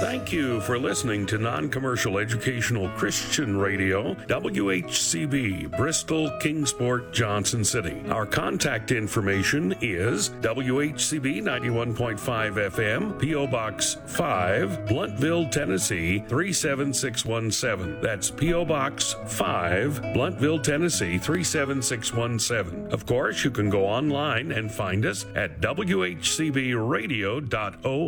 Thank you for listening to Non-Commercial Educational Christian Radio, WHCB, Bristol, Kingsport, Johnson City. Our contact information is WHCB 91.5 FM, P.O. Box 5, Bluntville, Tennessee 37617. That's P.O. Box 5, Bluntville, Tennessee 37617. Of course, you can go online and find us at whcbradio.org.